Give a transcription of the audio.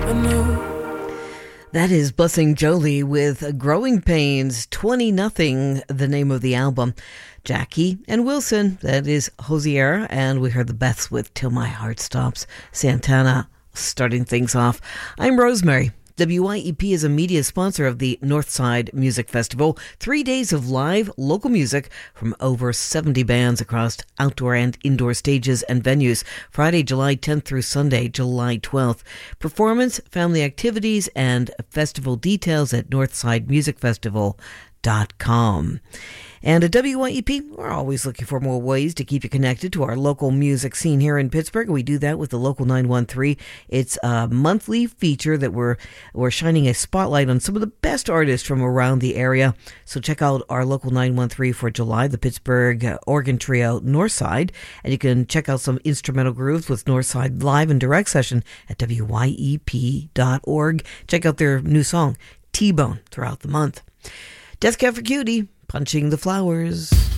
That is Blessing Jolie with Growing Pains, 20-0, the name of the album. Jackie and Wilson, that is Hosier, and we heard the Beths with Till My Heart Stops. Santana starting things off. I'm Rosemary. WYEP is a media sponsor of the Northside Music Festival. 3 days of live local music from over 70 bands across outdoor and indoor stages and venues. Friday, July 10th through Sunday, July 12th. Performance, family activities, and festival details at northsidemusicfestival.com. And at WYEP, we're always looking for more ways to keep you connected to our local music scene here in Pittsburgh. We do that with the Local 913. It's a monthly feature that we're shining a spotlight on some of the best artists from around the area. So check out our Local 913 for July, the Pittsburgh Organ Trio Northside. And you can check out some instrumental grooves with Northside live and direct session at WYEP.org. Check out their new song, T-Bone, throughout the month. Death Cab for Cutie, Punching the Flowers.